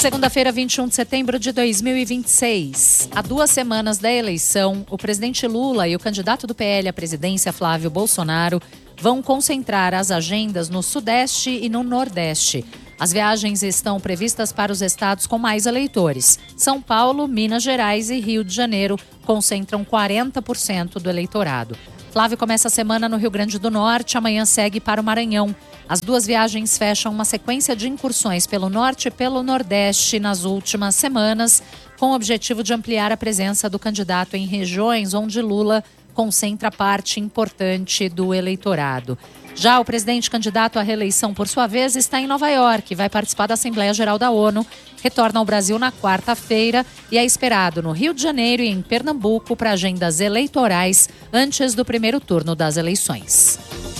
Segunda-feira, 21 de setembro de 2026. Há 2 semanas da eleição, o presidente Lula e o candidato do PL à presidência, Flávio Bolsonaro, vão concentrar as agendas no Sudeste e no Nordeste. As viagens estão previstas para os estados com mais eleitores. São Paulo, Minas Gerais e Rio de Janeiro concentram 40% do eleitorado. Flávio começa a semana no Rio Grande do Norte, amanhã segue para o Maranhão. As 2 viagens fecham uma sequência de incursões pelo Norte e pelo Nordeste nas últimas semanas, com o objetivo de ampliar a presença do candidato em regiões onde Lula concentra parte importante do eleitorado. Já o presidente candidato à reeleição, por sua vez, está em Nova York, vai participar da Assembleia Geral da ONU, retorna ao Brasil na quarta-feira e é esperado no Rio de Janeiro e em Pernambuco para agendas eleitorais antes do primeiro turno das eleições.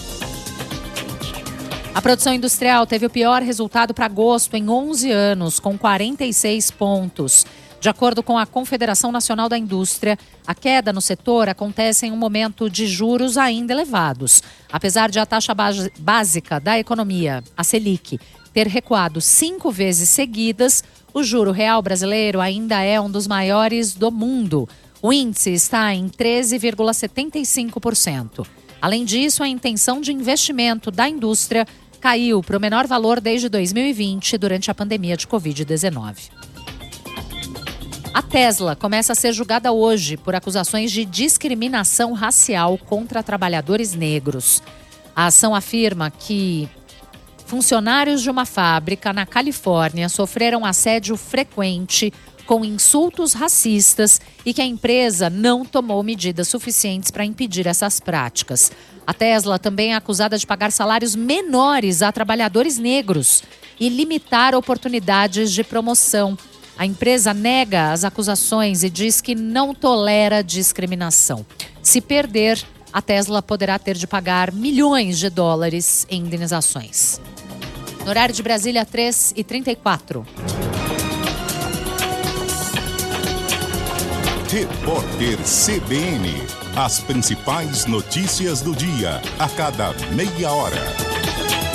A produção industrial teve o pior resultado para agosto em 11 anos, com 46 pontos. De acordo com a Confederação Nacional da Indústria, a queda no setor acontece em um momento de juros ainda elevados. Apesar de a taxa básica da economia, a Selic, ter recuado 5 vezes seguidas, o juro real brasileiro ainda é um dos maiores do mundo. O índice está em 13,75%. Além disso, a intenção de investimento da indústria caiu para o menor valor desde 2020, durante a pandemia de Covid-19. A Tesla começa a ser julgada hoje por acusações de discriminação racial contra trabalhadores negros. A ação afirma que funcionários de uma fábrica na Califórnia sofreram assédio frequente com insultos racistas e que a empresa não tomou medidas suficientes para impedir essas práticas. A Tesla também é acusada de pagar salários menores a trabalhadores negros e limitar oportunidades de promoção. A empresa nega as acusações e diz que não tolera discriminação. Se perder, a Tesla poderá ter de pagar milhões de dólares em indenizações. No horário de Brasília, 3h34. Repórter CBN. As principais notícias do dia, a cada meia hora.